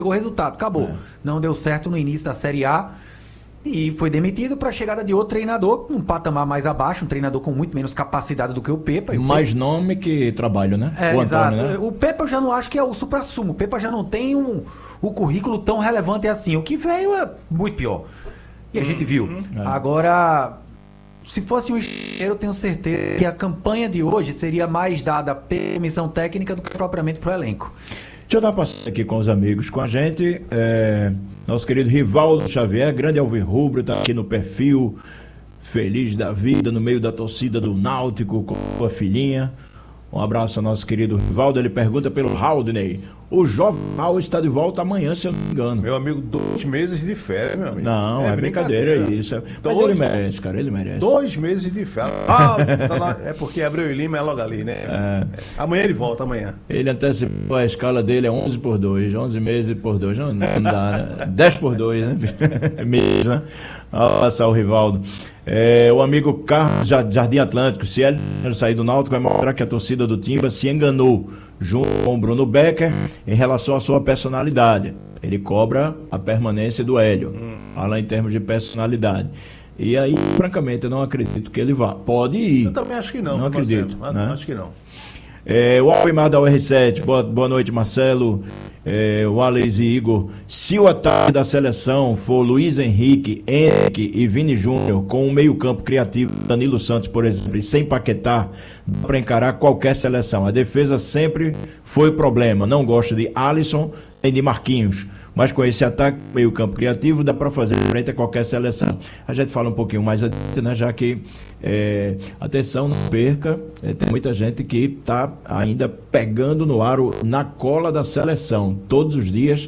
o resultado, acabou. Não deu certo no início da Série A e foi demitido para a chegada de outro treinador, um patamar mais abaixo, um treinador com muito menos capacidade do que o Pepa. Mais nome que trabalho, né? É, o Antônio, exato. né? O Pepa eu já não acho que é o supra-sumo. O Pepa já não tem o currículo tão relevante assim. O que veio é muito pior. E a gente viu. Agora, se fosse um estrangeiro, eu tenho certeza que a campanha de hoje seria mais dada pela comissão técnica do que propriamente para o elenco. Deixa eu dar uma passada aqui com os amigos, com a gente. Nosso querido Rivaldo Xavier, grande alvirrubro, está aqui no perfil, feliz da vida, no meio da torcida do Náutico, com a filhinha. Um abraço ao nosso querido Rivaldo. Ele pergunta pelo Haldney. O Joval está de volta amanhã, se eu não me engano. Meu amigo, 2 meses de férias, meu amigo. Não, é brincadeira isso. Mas ele merece, cara, ele merece. 2 meses de férias. É porque Abreu e Lima é logo ali, né? Amanhã ele volta, amanhã. Ele antecipou a escala dele, é 11 por 2, 11 meses por 2, não dá, né? 10 por 2, né? Mês, né? Passar o Rivaldo. O amigo Carlos Jardim Atlântico, se ele sair do Náutico, vai mostrar que a torcida do Timba se enganou junto com o Bruno Becker em relação à sua personalidade. Ele cobra a permanência do Hélio, fala em termos de personalidade. E aí, francamente, eu não acredito que ele vá. Pode ir. Eu também acho que não. Não acredito. Né? Acho que não. O Alvimar da UR7, boa noite, Marcelo. Wallace e Igor. Se o ataque da seleção for Luiz Henrique, Henrique e Vini Júnior, com um meio-campo criativo, Danilo Santos, por exemplo, e sem Paquetá, dá para encarar qualquer seleção. A defesa sempre foi o problema. Não gosto de Alisson nem de Marquinhos. Mas com esse ataque meio-campo criativo, dá para fazer frente a qualquer seleção. A gente fala um pouquinho mais adiante, né? Já que, atenção, não perca, tem muita gente que está ainda pegando no aro na cola da seleção. Todos os dias,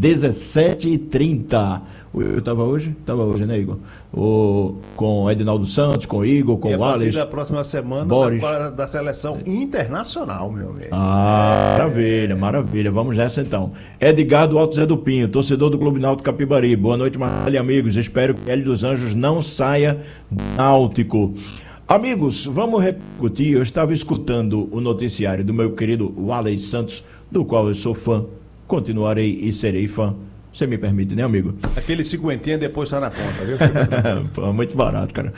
17h30. Eu estava hoje? Estava hoje, né, Igor? Com o Edinaldo Santos, com o Igor, com o Alex. Da próxima semana, Boris. Da seleção internacional, meu amigo. Maravilha, maravilha. Vamos nessa então. Edgar do Alto Zé do Pinho, torcedor do Clube Náutico Capibari. Boa noite, Marcelo e amigos. Espero que Hélio dos Anjos não saia do Náutico. Amigos, vamos repercutir. Eu estava escutando o noticiário do meu querido Wallace Santos, do qual eu sou fã. Continuarei e serei fã. Você me permite, né, amigo? Aquele 50 depois tá na conta, viu? Pô, muito barato, cara.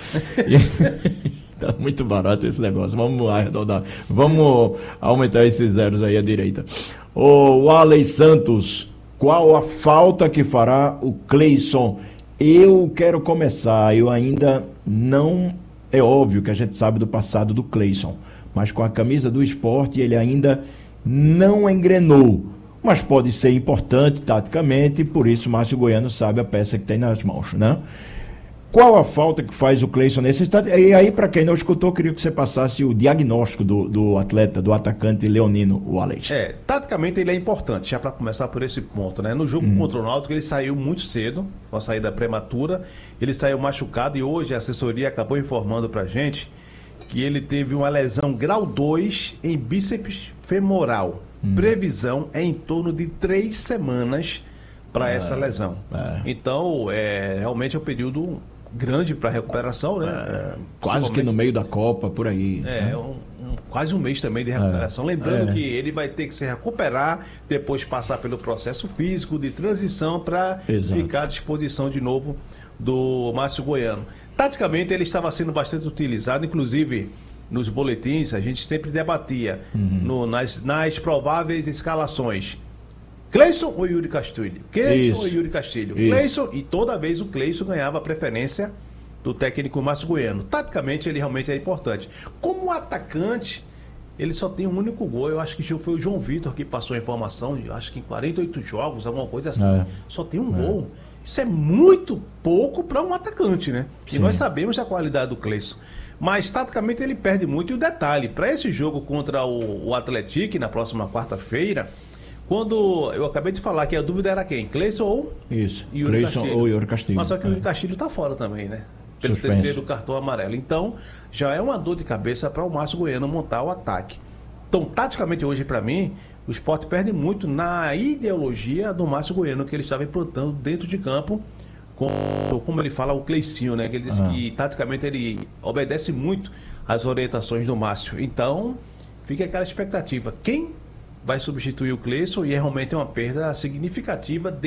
Tá muito barato esse negócio. Vamos arredondar. Vamos aumentar esses zeros aí à direita. O Wallace Santos, qual a falta que fará o Cleison? Eu quero começar. Eu ainda não... É óbvio que a gente sabe do passado do Cleison, mas com a camisa do Sport ele ainda não engrenou. Mas pode ser importante taticamente, por isso Márcio Goiano sabe a peça que tem nas mãos, né? Qual a falta que faz o Cleison nesse estado? E aí, para quem não escutou, queria que você passasse o diagnóstico do atleta, do atacante leonino, o Alex. Taticamente ele é importante, já para começar por esse ponto, né? No jogo contra o Náutico ele saiu muito cedo, com a saída prematura, ele saiu machucado e hoje a assessoria acabou informando pra gente que ele teve uma lesão grau 2 em bíceps femoral. Previsão é em torno de 3 semanas para essa lesão. Então, realmente é um período grande para recuperação, né? Quase que no meio da Copa, por aí. Né? Quase um mês também de recuperação. Lembrando que ele vai ter que se recuperar, depois passar pelo processo físico de transição para ficar à disposição de novo do Márcio Goiano. Taticamente, ele estava sendo bastante utilizado, inclusive... Nos boletins, a gente sempre debatia nas prováveis escalações. Cleison ou Yuri Castilho? Cleison ou Yuri Castilho? Cleison, e toda vez o Cleison ganhava a preferência do técnico Márcio Goiano. Taticamente, ele realmente é importante. Como atacante, ele só tem um único gol. Eu acho que foi o João Vitor que passou a informação, acho que em 48 jogos, alguma coisa assim. Só tem um gol. Isso é muito pouco para um atacante, né? Sim. E nós sabemos da qualidade do Cleison. Mas, taticamente, ele perde muito. E o detalhe, para esse jogo contra o Atlético, na próxima quarta-feira, quando eu acabei de falar que a dúvida era quem? Cleison ou? Isso, Yuri Cleison Castilho. ou Yuri Castilho. Mas só que o Yuri Castilho está fora também, né? Pelo Suspenso. terceiro cartão amarelo. Então, já é uma dor de cabeça para o Márcio Goiano montar o ataque. Então, taticamente, hoje, para mim, o Sport perde muito na ideologia do Márcio Goiano, que ele estava implantando dentro de campo, como ele fala, o Cleicinho, né? Que ele diz que taticamente ele obedece muito às orientações do Márcio. Então, fica aquela expectativa. Quem vai substituir o Cleison e é realmente uma perda significativa